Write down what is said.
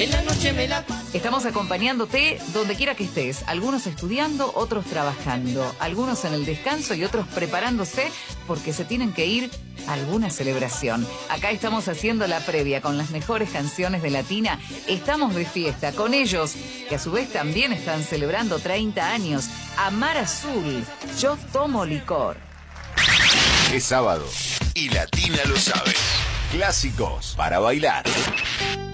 En la noche me la paso. Estamos acompañándote donde quiera que estés, algunos estudiando, otros trabajando, algunos en el descanso y otros preparándose porque se tienen que ir a alguna celebración. Acá estamos haciendo la previa con las mejores canciones de Latina. Estamos de fiesta con ellos, que a su vez también están celebrando 30 años. Amar Azul, Yo Tomo Licor. Es sábado y Latina lo sabe. Clásicos para bailar.